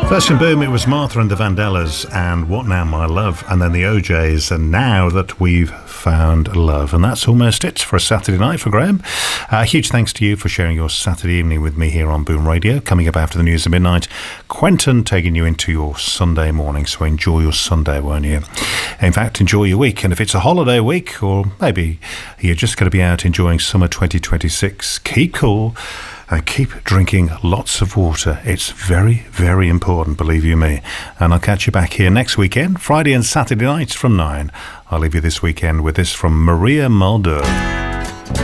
First in Boom, it was Martha and the Vandellas and What Now My Love, and then the OJs and Now That We've Found Love. And that's almost it for a Saturday night for Graham. Huge thanks to you for sharing your Saturday evening with me here on Boom Radio. Coming up after the news at midnight, Quentin taking you into your Sunday morning, so enjoy your Sunday, won't you? In fact, enjoy your week, and if it's a holiday week, or maybe you're just going to be out enjoying summer 2026, keep cool and keep drinking lots of water. It's very, very important, believe you me. And I'll catch you back here next weekend, Friday and Saturday nights from 9. I'll leave you this weekend with this from Maria Mulder.